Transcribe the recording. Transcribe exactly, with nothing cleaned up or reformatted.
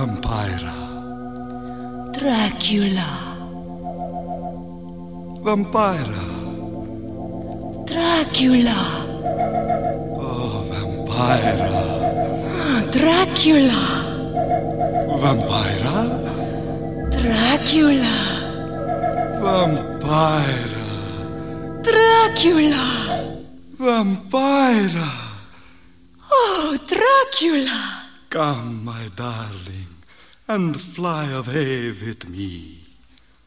Vampira. Dracula. Vampira. Dracula. Oh, Vampira. Dracula. Vampira. Dracula. Vampira. Dracula. Vampira. Oh, Dracula. Come, my darling, and fly away with me.